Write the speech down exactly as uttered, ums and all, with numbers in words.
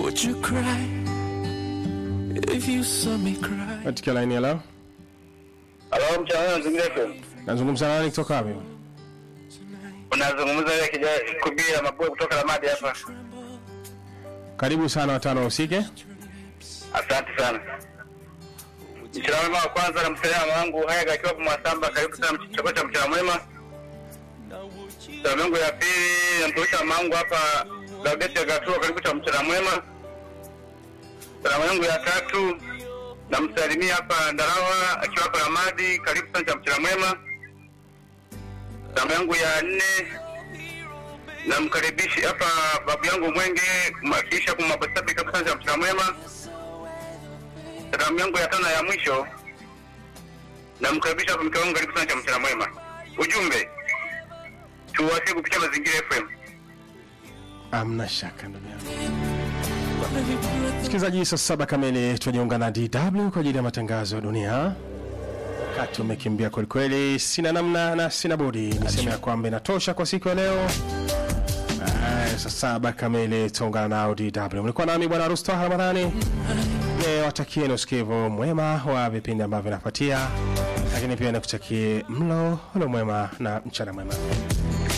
Would you cry if you saw me cry? Katika line ya leo. Hello, mchana zingine. Nazungumza nani kutoka wapi? Unazungumza na kijana Kubia Maboe kutoka Ramadi hapa. Karibu sana watano usike. Asante sana. Mchana mwema wa kwanza na msalimu wangu haya akiwa kwa Mwasamba, karibu sana chakula cha mchana mwema. Salamu yangu ya pili namtosha mangu hapa Gaudete Gatua, karibu cha mchana mwema. Salamu yangu ya tatu namsalimia hapa Ndarawa akiwa hapa Ramadi, karibu sana cha mchana mwema. Salamu yangu ya nne namkaribisha hapa babu yangu Mwenge kumakisha kumabasabi kabisa cha mchana mwema. Salamu yangu ya tano ya mwisho namkaribisha hapa mke wangu, karibu sana cha mchana mwema. Ujumbe tuwasibu kupitia Mazingira F M. Amna shaka ndugu yangu. Sikizaji, saa saba kamili tunajiunga na D W kwa ajili ya matangazo ya dunia. Kati umekimbia kweli kweli, sina namna na sina budi niseme kwamba inatosha kwa siku ya leo. Saa saba kamili tuungana na D W. Mlikuwa nami bwana Rusta Ramadhani. Leo watakieni usikivu mwema wa vipindi ambavyo vinafuatia, lakini pia nikutakie mlo ule mwema na mchana mwema.